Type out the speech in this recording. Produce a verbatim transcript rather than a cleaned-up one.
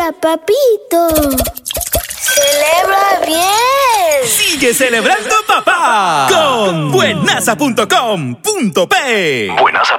día, papito. ¡Celebra bien! ¡Sigue celebrando, papá! Con buenaza punto com punto pe. buenaza